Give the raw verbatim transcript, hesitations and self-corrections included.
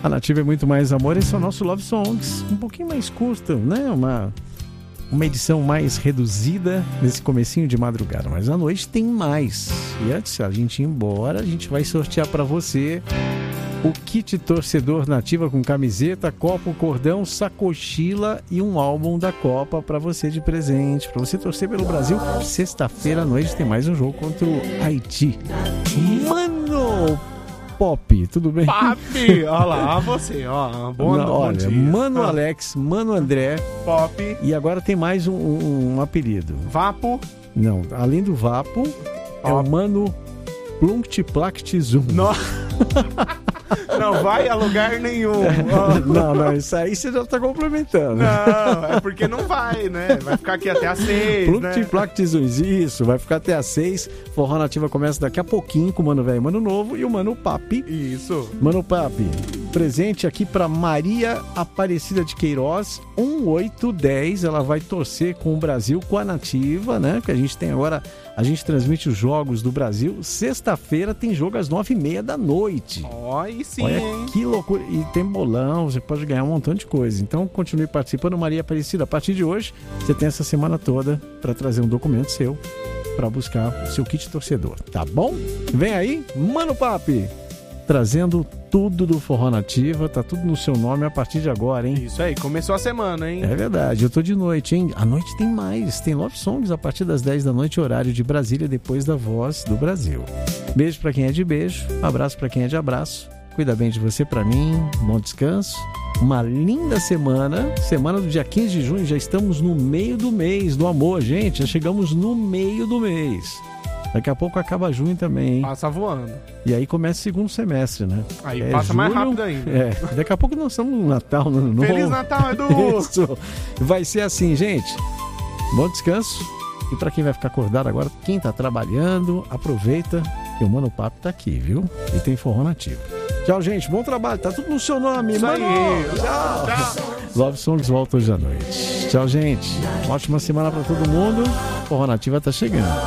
A Nativa é muito mais amor. Esse é o nosso Love Songs. Um pouquinho mais curto, né? Uma, uma edição mais reduzida nesse comecinho de madrugada. Mas à noite tem mais. E antes a gente ir embora, a gente vai sortear para você o kit torcedor Nativa com camiseta, copo, cordão, sacochila e um álbum da Copa para você de presente, para você torcer pelo Brasil. Sexta-feira à noite tem mais um jogo contra o Haiti. Mano Pop, tudo bem? Pop, olha lá, você, ó. Bom, Não, bom olha, dia. Mano Ah. Alex, Mano André. Pop. E agora tem mais um, um, um apelido. Vapo. Não, além do Vapo, é o Mano Plunct Plact Zoom. Nossa. Não vai a lugar nenhum. Não, não, isso aí você já tá complementando. Não, é porque não vai, né? Vai ficar aqui até às seis, Plunct né? Plact Zoom, isso, vai ficar até às seis. Forró Nativa começa daqui a pouquinho com o Mano Velho e Mano Novo e o Mano Papi. Isso. Mano Papi, presente aqui pra Maria Aparecida de Queiroz, um oito dez. Ela vai torcer com o Brasil, com a Nativa, né? Que a gente tem agora, a gente transmite os jogos do Brasil. Sexta-feira tem jogo às nove e meia da noite. Ó, aí sim, Olha hein? que loucura. E tem bolão, você pode ganhar um montão de coisa. Então continue participando, Maria Aparecida. A partir de hoje, você tem essa semana toda para trazer um documento seu para buscar o seu kit torcedor, tá bom? Vem aí, Mano Papi, trazendo tudo do Forró Nativa, tá tudo no seu nome a partir de agora, hein? Isso aí, começou a semana, hein? É verdade, eu tô de noite, hein? À noite tem mais, tem Love Songs a partir das dez da noite, horário de Brasília, depois da Voz do Brasil. Beijo pra quem é de beijo, abraço pra quem é de abraço, cuida bem de você, pra mim, bom descanso, uma linda semana, semana do dia quinze de junho, já estamos no meio do mês do amor, gente, já chegamos no meio do mês. Daqui a pouco acaba junho também, hein? Passa voando. E aí começa o segundo semestre, né? Aí É passa mais julho, rápido ainda. É, daqui a pouco nós estamos no Natal, no Ano Novo. Feliz Natal, Edu! Isso. Vai ser assim, gente. Bom descanso. E pra quem vai ficar acordado agora, quem tá trabalhando, aproveita que o Mano Papo tá aqui, viu? E tem Forró Nativo. Tchau, gente. Bom trabalho. Tá tudo no seu nome, Isso Mano. aí. Tchau. Tchau. Love Songs volta hoje à noite. Tchau, gente. Ótima semana pra todo mundo. Forró Nativa tá chegando.